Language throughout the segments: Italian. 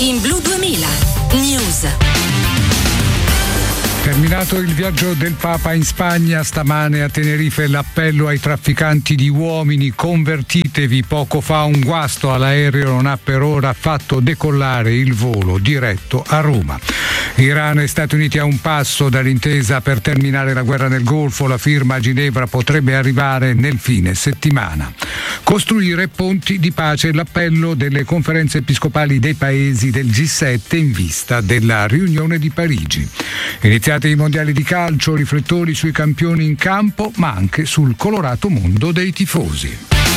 in Blu 2000 News. Terminato il viaggio del Papa in Spagna, stamane a Tenerife l'appello ai trafficanti di uomini: convertitevi. Poco fa un guasto all'aereo non ha per ora fatto decollare il volo diretto a Roma. Iran e Stati Uniti a un passo dall'intesa per terminare la guerra nel Golfo. La firma a Ginevra potrebbe arrivare nel fine settimana. Costruire ponti di pace, l'appello delle conferenze episcopali dei paesi del G7 in vista della riunione di Parigi. Iniziati i mondiali di calcio, riflettori sui campioni in campo, ma anche sul colorato mondo dei tifosi.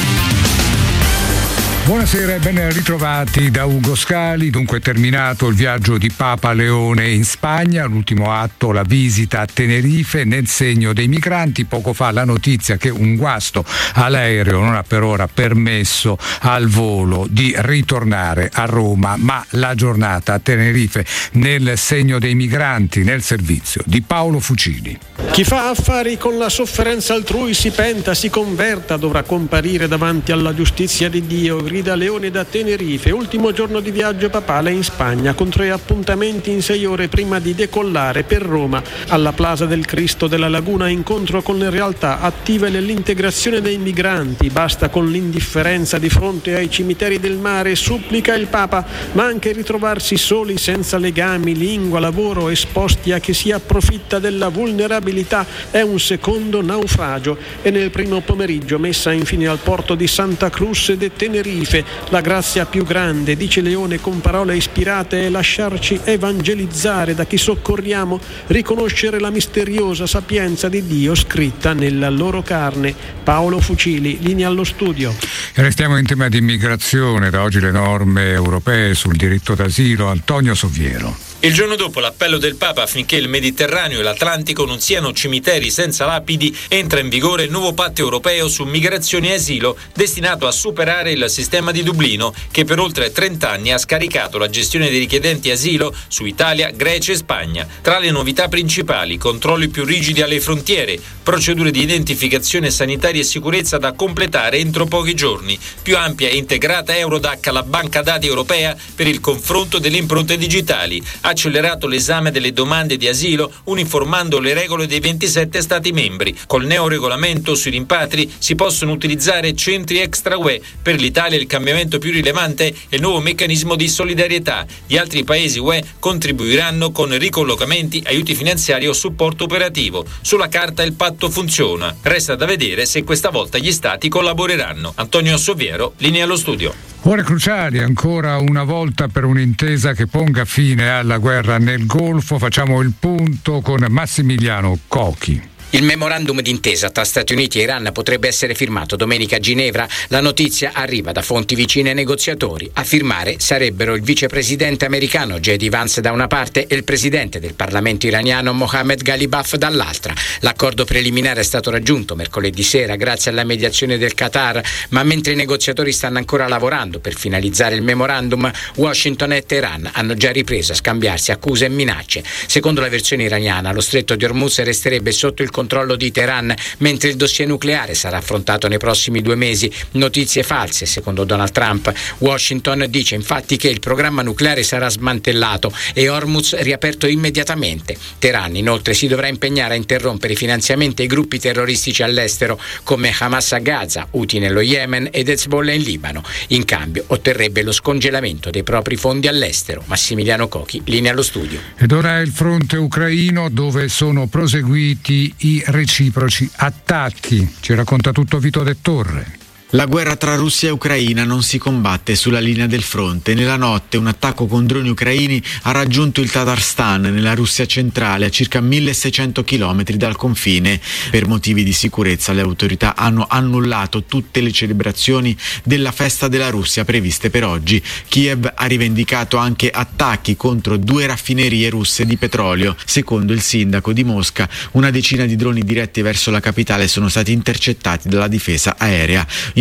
Buonasera e ben ritrovati da Ugo Scali. Dunque terminato il viaggio di Papa Leone in Spagna, l'ultimo atto la visita a Tenerife nel segno dei migranti. Poco fa la notizia che un guasto all'aereo non ha per ora permesso al volo di ritornare a Roma, ma la giornata a Tenerife nel segno dei migranti, nel servizio di Paolo Fucili. Chi fa affari con la sofferenza altrui si penta, si converta, dovrà comparire davanti alla giustizia di Dio, grida Leone da Tenerife. Ultimo giorno di viaggio papale in Spagna, con 3 appuntamenti in 6 ore prima di decollare per Roma. Alla Plaza del Cristo della Laguna, incontro con le realtà attive nell'integrazione dei migranti. Basta con l'indifferenza di fronte ai cimiteri del mare, supplica il Papa, ma anche ritrovarsi soli, senza legami, lingua, lavoro, esposti a chi si approfitta della vulnerabilità è un secondo naufragio. E nel primo pomeriggio messa infine al porto di Santa Cruz de Tenerife. La grazia più grande, dice Leone con parole ispirate, è lasciarci evangelizzare da chi soccorriamo, riconoscere la misteriosa sapienza di Dio scritta nella loro carne. Paolo Fucili, linea allo studio. E restiamo in tema di immigrazione, da oggi le norme europee sul diritto d'asilo. Antonio Soviero. Il giorno dopo l'appello del Papa affinché il Mediterraneo e l'Atlantico non siano cimiteri senza lapidi, entra in vigore il nuovo patto europeo su migrazione e asilo, destinato a superare il sistema di Dublino, che per oltre 30 anni ha scaricato la gestione dei richiedenti asilo su Italia, Grecia e Spagna. Tra le novità principali: controlli più rigidi alle frontiere, procedure di identificazione sanitaria e sicurezza da completare entro pochi giorni, più ampia e integrata Eurodac, la banca dati europea per il confronto delle impronte digitali, accelerato l'esame delle domande di asilo uniformando le regole dei 27 Stati membri. Col neoregolamento sui rimpatri si possono utilizzare centri extra UE. Per l'Italia il cambiamento più rilevante è il nuovo meccanismo di solidarietà. Gli altri paesi UE contribuiranno con ricollocamenti, aiuti finanziari o supporto operativo. Sulla carta il patto funziona. Resta da vedere se questa volta gli Stati collaboreranno. Antonio Soviero, linea allo studio. Ore cruciali ancora una volta per un'intesa che ponga fine alla guerra nel Golfo. Facciamo il punto con Massimiliano Cochi. Il memorandum d'intesa tra Stati Uniti e Iran potrebbe essere firmato domenica a Ginevra. La notizia arriva da fonti vicine ai negoziatori. A firmare sarebbero il vicepresidente americano J.D. Vance da una parte e il presidente del Parlamento iraniano Mohammad Ghalibaf dall'altra. L'accordo preliminare è stato raggiunto mercoledì sera grazie alla mediazione del Qatar, ma mentre i negoziatori stanno ancora lavorando per finalizzare il memorandum, Washington e Teheran hanno già ripreso a scambiarsi accuse e minacce. Secondo la versione iraniana, lo stretto di Hormuz resterebbe sotto il controllo di Teheran, mentre il dossier nucleare sarà affrontato nei prossimi 2 mesi. Notizie false, secondo Donald Trump. Washington dice infatti che il programma nucleare sarà smantellato e Hormuz riaperto immediatamente. Teheran inoltre si dovrà impegnare a interrompere i finanziamenti ai gruppi terroristici all'estero come Hamas a Gaza, Houthi nello Yemen ed Hezbollah in Libano. In cambio otterrebbe lo scongelamento dei propri fondi all'estero. Massimiliano Cochi, linea allo studio. Ed ora è il fronte ucraino, dove sono proseguiti i reciproci attacchi. Ci racconta tutto Vito De Torre. La guerra tra Russia e Ucraina non si combatte sulla linea del fronte. Nella notte un attacco con droni ucraini ha raggiunto il Tatarstan, nella Russia centrale, a circa 1600 km dal confine. Per motivi di sicurezza le autorità hanno annullato tutte le celebrazioni della festa della Russia previste per oggi. Kiev ha rivendicato anche attacchi contro 2 raffinerie russe di petrolio. Secondo il sindaco di Mosca, una decina di droni diretti verso la capitale sono stati intercettati dalla difesa aerea.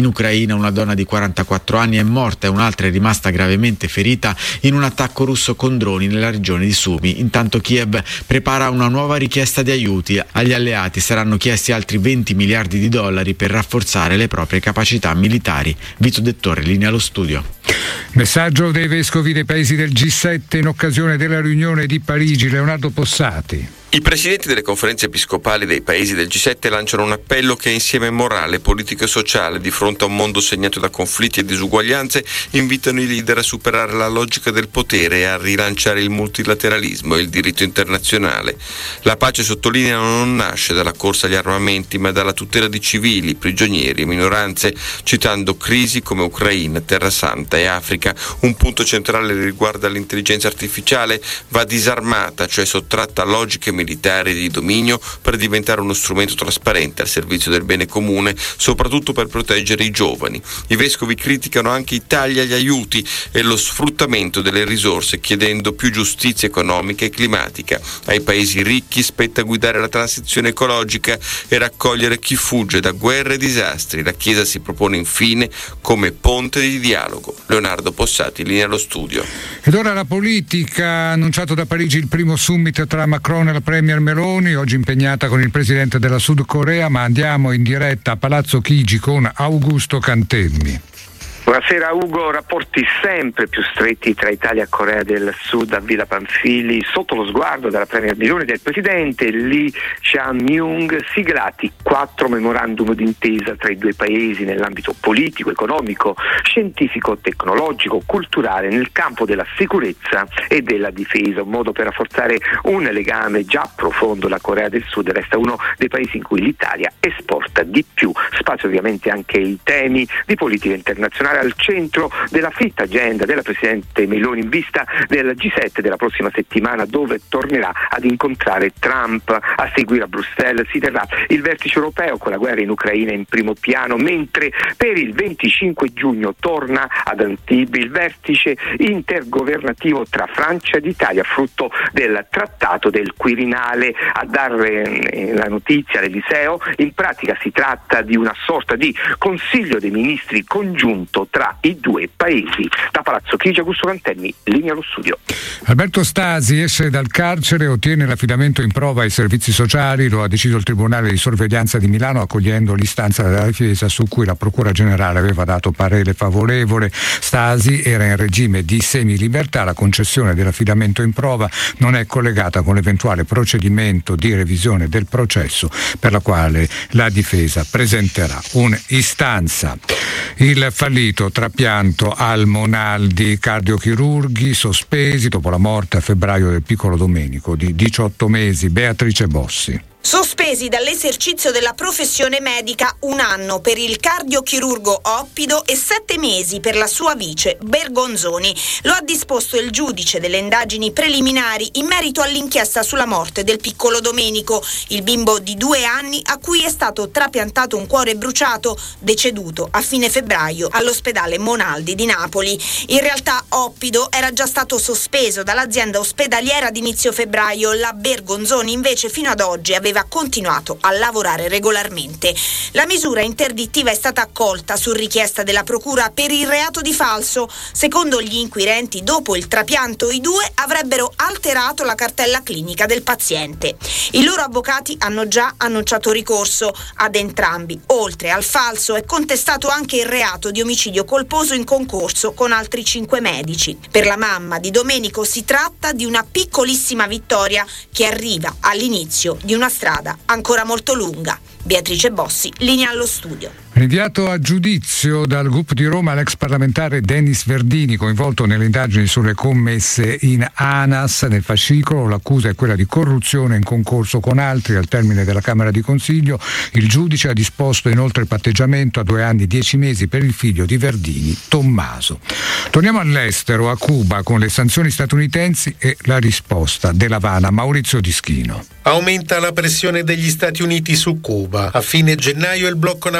In Ucraina una donna di 44 anni è morta e un'altra è rimasta gravemente ferita in un attacco russo con droni nella regione di Sumy. Intanto Kiev prepara una nuova richiesta di aiuti. Agli alleati saranno chiesti altri 20 miliardi di dollari per rafforzare le proprie capacità militari. Vito Dettore, linea allo studio. Messaggio dei vescovi dei paesi del G7 in occasione della riunione di Parigi. Leonardo Possati. I presidenti delle conferenze episcopali dei paesi del G7 lanciano un appello che insieme morale, politico e sociale di fronte a un mondo segnato da conflitti e disuguaglianze invitano i leader a superare la logica del potere e a rilanciare il multilateralismo e il diritto internazionale. La pace, sottolineano, non nasce dalla corsa agli armamenti ma dalla tutela di civili, prigionieri e minoranze, citando crisi come Ucraina, Terra Santa e Africa. Un punto centrale riguarda l'intelligenza artificiale, va disarmata, cioè sottratta a logiche militari di dominio per diventare uno strumento trasparente al servizio del bene comune, soprattutto per proteggere i giovani. I vescovi criticano anche i tagli agli aiuti e lo sfruttamento delle risorse, chiedendo più giustizia economica e climatica. Ai paesi ricchi spetta guidare la transizione ecologica e raccogliere chi fugge da guerre e disastri. La Chiesa si propone infine come ponte di dialogo. Leonardo Possati, linea allo studio. Ed ora la politica. Annunciato da Parigi il primo summit tra Macron e la Premier Meloni, oggi impegnata con il presidente della Sud Corea, ma andiamo in diretta a Palazzo Chigi con Augusto Cantemmi. Buonasera Ugo, rapporti sempre più stretti tra Italia e Corea del Sud a Villa Pamphili sotto lo sguardo della Premier Meloni e del presidente Lee Jae-myung, siglati 4 memorandum d'intesa tra i due paesi nell'ambito politico, economico, scientifico, tecnologico, culturale, nel campo della sicurezza e della difesa, un modo per rafforzare un legame già profondo. La Corea del Sud resta uno dei paesi in cui l'Italia esporta di più. Spazio ovviamente anche i temi di politica internazionale al centro della fitta agenda della Presidente Meloni in vista del G7 della prossima settimana, dove tornerà ad incontrare Trump. A seguire a Bruxelles si terrà il vertice europeo con la guerra in Ucraina in primo piano, mentre per il 25 giugno torna ad Antibes il vertice intergovernativo tra Francia ed Italia, frutto del trattato del Quirinale. A dare la notizia all'Eliseo, in pratica si tratta di una sorta di Consiglio dei Ministri congiunto tra i due paesi. Da Palazzo Chigi, Augusto Cantemmi, linea allo studio. Alberto Stasi esce dal carcere e ottiene l'affidamento in prova ai servizi sociali. Lo ha deciso il Tribunale di Sorveglianza di Milano, accogliendo l'istanza della difesa su cui la Procura Generale aveva dato parere favorevole. Stasi era in regime di semilibertà. La concessione dell'affidamento in prova non è collegata con l'eventuale procedimento di revisione del processo per la quale la difesa presenterà un'istanza. Il fallito trapianto al Monaldi, cardiochirurghi sospesi dopo la morte a febbraio del piccolo Domenico di 18 mesi. Beatrice Bossi. Sospesi dall'esercizio della professione medica 1 anno per il cardiochirurgo Oppido e 7 mesi per la sua vice Bergonzoni. Lo ha disposto il giudice delle indagini preliminari in merito all'inchiesta sulla morte del piccolo Domenico, il bimbo di 2 anni a cui è stato trapiantato un cuore bruciato, deceduto a fine febbraio all'ospedale Monaldi di Napoli. In realtà Oppido era già stato sospeso dall'azienda ospedaliera ad inizio febbraio. La Bergonzoni invece fino ad oggi aveva continuato a lavorare regolarmente. La misura interdittiva è stata accolta su richiesta della procura per il reato di falso. Secondo gli inquirenti, dopo il trapianto i due avrebbero alterato la cartella clinica del paziente. I loro avvocati hanno già annunciato ricorso. Ad entrambi, oltre al falso, è contestato anche il reato di omicidio colposo in concorso con altri 5 medici. Per la mamma di Domenico si tratta di una piccolissima vittoria che arriva all'inizio di una strada ancora molto lunga. Beatrice Bossi, linea allo studio. Rinviato a giudizio dal GUP di Roma l'ex parlamentare Denis Verdini, coinvolto nelle indagini sulle commesse in ANAS. Nel fascicolo l'accusa è quella di corruzione in concorso con altri. Al termine della Camera di Consiglio il giudice ha disposto inoltre patteggiamento a 2 anni 10 mesi per il figlio di Verdini, Tommaso. Torniamo all'estero, a Cuba, con le sanzioni statunitensi e la risposta dell'Havana. Maurizio Dischino. Aumenta la pressione degli Stati Uniti su Cuba. A fine gennaio il blocco navale imposto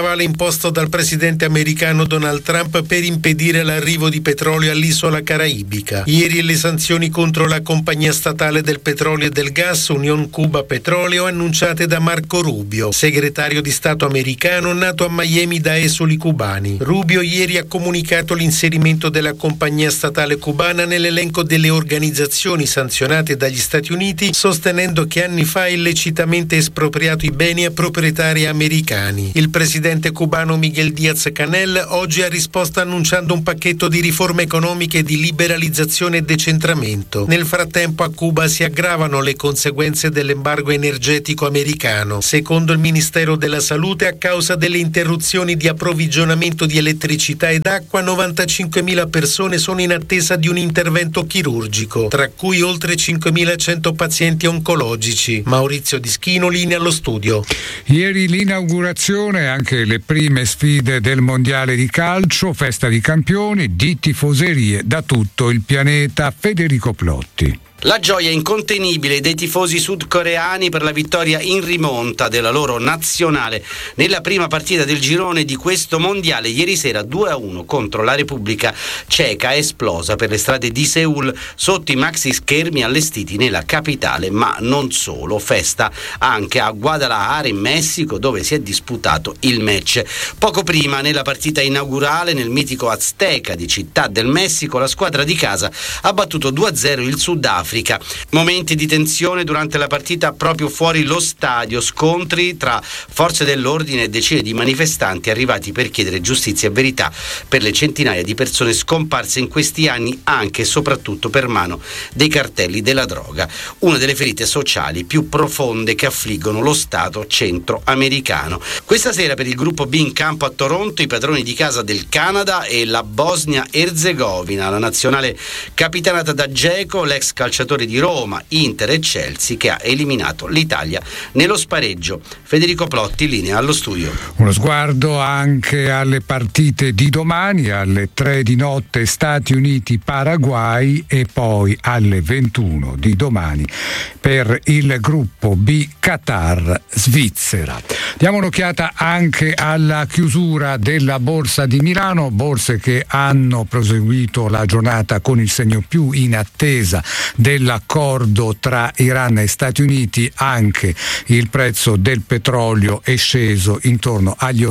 proposto dal presidente americano Donald Trump per impedire l'arrivo di petrolio all'isola caraibica. Ieri le sanzioni contro la compagnia statale del petrolio e del gas Union Cuba Petroleo annunciate da Marco Rubio, segretario di Stato americano nato a Miami da esuli cubani. Rubio ieri ha comunicato l'inserimento della compagnia statale cubana nell'elenco delle organizzazioni sanzionate dagli Stati Uniti, sostenendo che anni fa ha illecitamente espropriato i beni a proprietari americani. Il presidente cubano Miguel Díaz-Canel oggi ha risposto annunciando un pacchetto di riforme economiche di liberalizzazione e decentramento. Nel frattempo a Cuba si aggravano le conseguenze dell'embargo energetico americano. Secondo il Ministero della Salute, a causa delle interruzioni di approvvigionamento di elettricità ed acqua, 95.000 persone sono in attesa di un intervento chirurgico, tra cui oltre 5.100 pazienti oncologici. Maurizio Dischino, linea allo studio. Ieri l'inaugurazione, anche le prime sfide del mondiale di calcio, festa di campioni, di tifoserie da tutto il pianeta. Federico Plotti. La gioia incontenibile dei tifosi sudcoreani per la vittoria in rimonta della loro nazionale nella prima partita del girone di questo mondiale. Ieri sera 2-1 contro la Repubblica Ceca è esplosa per le strade di Seul sotto i maxi schermi allestiti nella capitale, ma non solo. Festa anche a Guadalajara in Messico, dove si è disputato il match. Poco prima, nella partita inaugurale nel mitico Azteca di Città del Messico, la squadra di casa ha battuto 2-0 il Sudafrica. Momenti di tensione durante la partita proprio fuori lo stadio, scontri tra forze dell'ordine e decine di manifestanti arrivati per chiedere giustizia e verità per le centinaia di persone scomparse in questi anni, anche e soprattutto per mano dei cartelli della droga, una delle ferite sociali più profonde che affliggono lo Stato centroamericano. Questa sera per il gruppo B in campo a Toronto i padroni di casa del Canada e la Bosnia-Erzegovina, la nazionale capitanata da Dzeko, l'ex calciatore di Roma, Inter e Chelsea, che ha eliminato l'Italia nello spareggio. Federico Plotti, linea allo studio. Uno sguardo anche alle partite di domani, alle 3 di notte Stati Uniti-Paraguay e poi alle 21 di domani per il gruppo B Qatar-Svizzera. Diamo un'occhiata anche alla chiusura della Borsa di Milano, borse che hanno proseguito la giornata con il segno più in attesa dell'accordo tra Iran e Stati Uniti. Anche il prezzo del petrolio è sceso intorno agli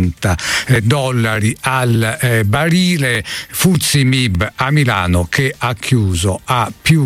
$80 al barile. FTSE MIB a Milano che ha chiuso a più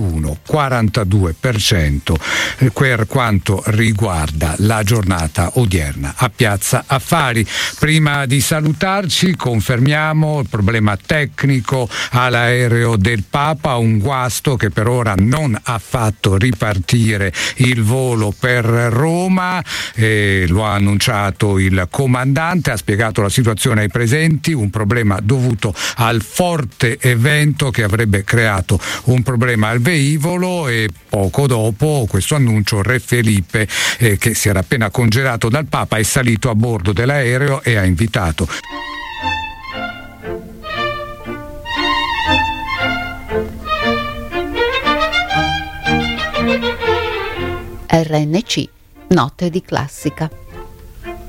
1,42% per quanto riguarda la giornata odierna a Piazza Affari. Prima di salutarci confermiamo il problema tecnico all'aereo del Papa, un guasto che per ora non ha fatto ripartire il volo per Roma, lo ha annunciato il comandante, ha spiegato la situazione ai presenti, un problema dovuto al forte vento che avrebbe creato un problema al velivolo, e poco dopo questo annuncio Re Felipe, che si era appena congelato dal Papa, è salito a bordo dell'aereo e ha invitato RNC, notte di classica.